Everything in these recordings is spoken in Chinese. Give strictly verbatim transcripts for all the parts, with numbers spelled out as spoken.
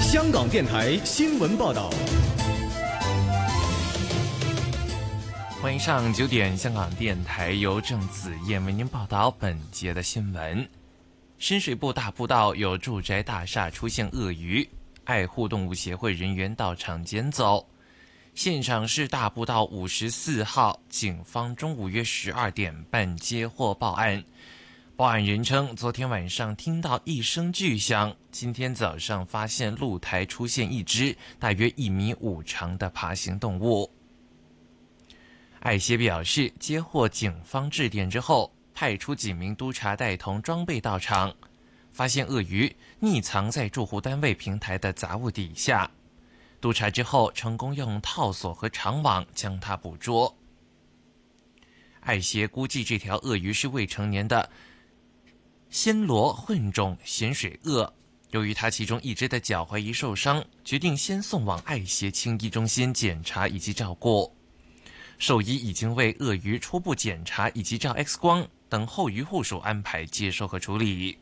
香港电台新闻报道。 欢迎上九点，香港电台由郑子燕为您报道本节的新闻。深水埗大埔道有住宅大厦出现鳄鱼，爱护动物协会人员到场捡走。现场是大埔道五十四号，警方中午约十二点半接获报案。报案人称，昨天晚上听到一声巨响，今天早上发现露台出现一只大约一米五长的爬行动物。爱协表示，接获警方致电之后，派出几名督察带同装备到场，发现鳄鱼匿藏在住户单位平台的杂物底下。督查之后，成功用套索和长网将它捕捉。爱协估计这条鳄鱼是未成年的暹罗混种咸水鳄，由于它其中一只的脚怀疑受伤，决定先送往爱协青医中心检查以及照顾。兽医已经为鳄鱼初步检查以及照 X 光，等候于户属安排接收和处理。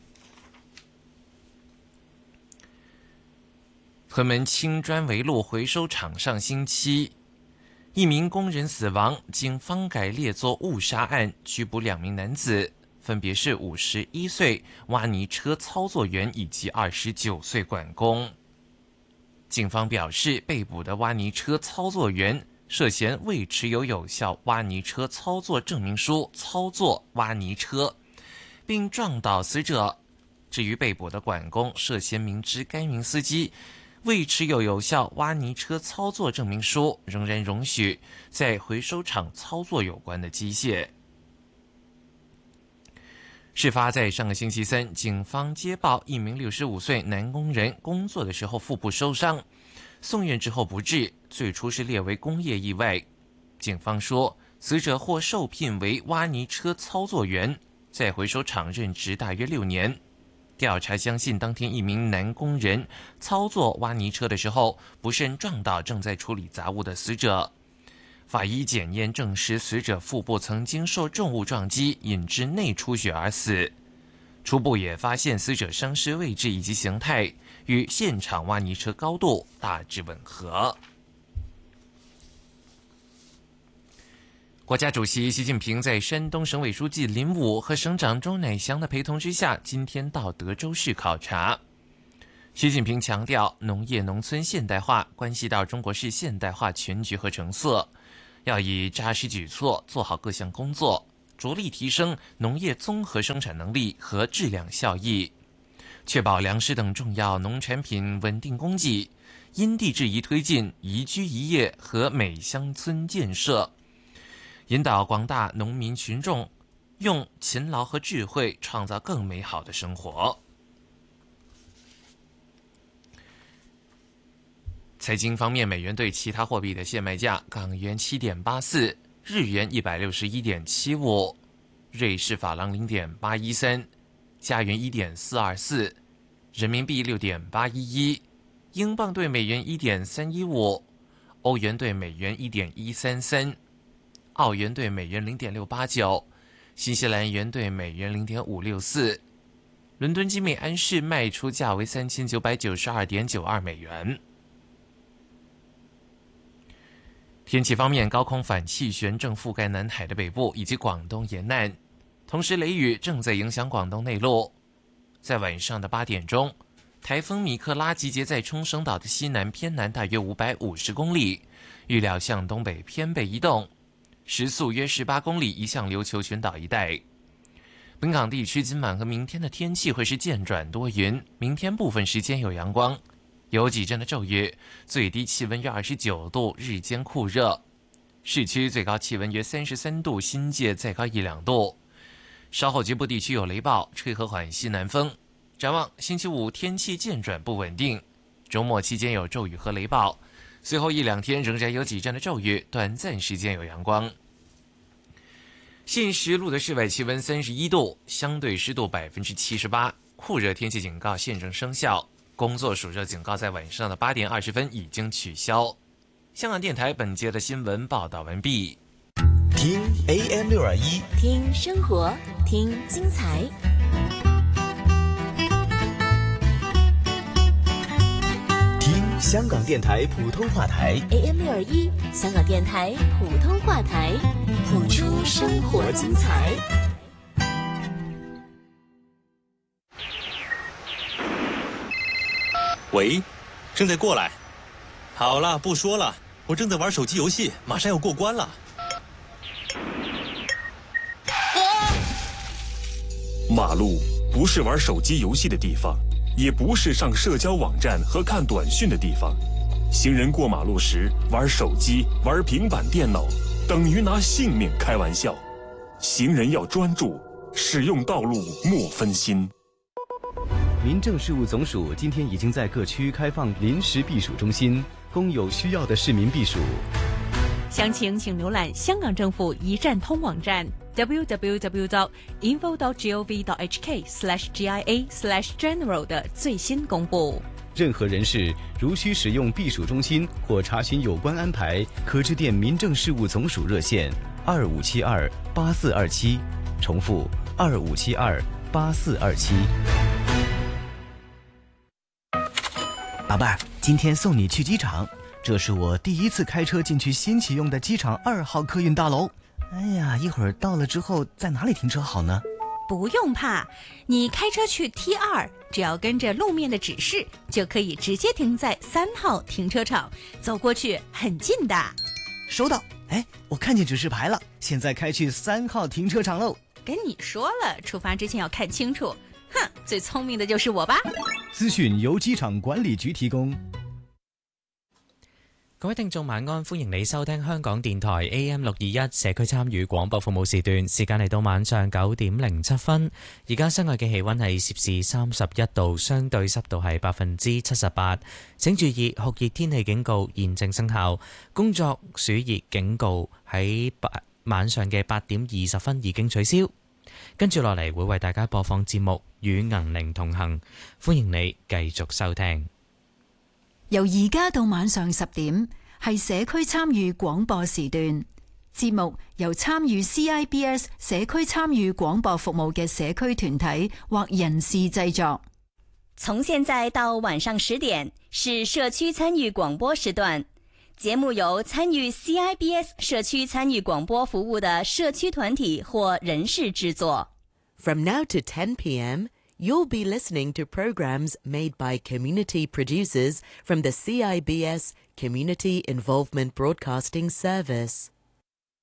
屯门青砖围路回收厂上星期一名工人死亡，警方改列作误杀案，拘捕两名男子，分别是五十一岁挖泥车操作员以及二十九岁管工。警方表示，被捕的挖泥车操作员涉嫌未持有有效挖泥车操作证明书操作挖泥车，并撞倒死者。至于被捕的管工，涉嫌明知该名司机未持有有效挖泥车操作证明书，仍然容许在回收厂操作有关的机械。事发在上个星期三，警方接报一名六十五岁男工人工作的时候腹部受伤，送院之后不治，最初是列为工业意外。警方说，死者或受聘为挖泥车操作员，在回收厂任职大约六年。调查相信，当天一名男工人操作挖泥车的时候，不慎撞到正在处理杂物的死者。法医检验证实，死者腹部曾经受重物撞击，引致内出血而死。初步也发现死者伤势位置以及形态与现场挖泥车高度大致吻合。国家主席习近平在山东省委书记林武和省长周乃祥的陪同之下，今天到德州市考察。习近平强调，农业农村现代化关系到中国式现代化全局和成色，要以扎实举措做好各项工作，着力提升农业综合生产能力和质量效益，确保粮食等重要农产品稳定供给，因地制宜推进宜居宜业和美乡村建设，引导广大农民群众用勤劳和智慧创造更美好的生活。财经方面，美元对其他货币的现卖价：港元七点八四，日元一百六十一点七五，瑞士法郎零点八一三，加元一点四二四，人民币六点八一一，英镑对美元一点三一五，欧元对美元一点一三三。澳元对美元零点六八九，新西兰元对美元零点五六四，伦敦金每安士卖出价为三千九百九十二点九二美元。天气方面，高空反气旋正覆盖南海的北部以及广东沿岸，同时雷雨正在影响广东内陆。在晚上的八点钟，台风米克拉集结在冲绳岛的西南偏南大约五百五十公里，预料向东北偏北移动，时速约十八公里，移向琉球群岛一带。本港地区今晚和明天的天气会是渐转多云，明天部分时间有阳光，有几阵的骤雨，最低气温约二十九度，日间酷热，市区最高气温约三十三度，新界再高一两度。稍后局部地区有雷暴，吹和缓西南风。展望星期五天气渐转不稳定，周末期间有骤雨和雷暴，随后一两天仍然有几阵的骤雨，短暂时间有阳光。现时录的室外气温三十一度，相对湿度百分之七十八，酷热天气警告现正生效，工作暑热警告在晚上的八点二十分已经取消。香港电台本节的新闻报道完毕。 听 A M 六二一， 听生活，听精彩。 香港电台普通话台 A M 六二一，香港电台普通话台，谱出生活精彩。 喂，正在过来。好了，不说了，我正在玩手机游戏，马上要过关了。 马路不是玩手机游戏的地方，也不是上社交网站和看短讯的地方。行人过马路时玩手机、玩平板电脑，等于拿性命开玩笑。行人要专注，使用道路莫分心。 民政事务总署今天已经在各区开放临时避暑中心，供有需要的市民避暑。 详情请浏览香港政府一站通网站 double-u double-u double-u dot info dot gov dot h k slash g i a slash general 的最新公布。 任何人士如需使用避暑中心或查询有关安排，可致电民政事务总署热线二五七二八四二七，重复二五七二八四二七。 宝贝儿，今天送你去机场，这是我第一次开车进去新启用的机场二号客运大楼。哎呀，一会儿到了之后在哪里停车好呢？ 不用怕，你开车去 T 二，只要跟着路面的指示，就可以直接停在三号停车场，走过去很近的。 收到。哎，我看见指示牌了，现在开去三号停车场喽。 跟你说了，出发之前要看清楚。哼，最聪明的就是我吧。 资讯由机场管理局提供。 各位聽眾晚安，歡迎你收聽香港電台 A M 六二一社區參與廣播服務時段，時間嚟到晚上九點零七分。而家室外嘅氣溫係攝氏三十一度，相對濕度係百分之七十八。請注意酷熱天氣警告現正生效，工作暑熱警告喺晚上嘅八點二十分已經取消。跟住落嚟會為大家播放節目《與銀鈴同行》，歡迎你繼續收聽。 由而家到晚上十點係社區參與廣播時段，節目由參與 C I B S 社區參與廣播服務嘅社區團體或人士製作。 從現在到晚上十點是社區參與廣播時段，節目由參與 C I B S 社區參與廣播服務的社區團體或人士製作。 From now to ten p.m., you'll be listening to programs made by community producers from the C I B S Community Involvement Broadcasting Service.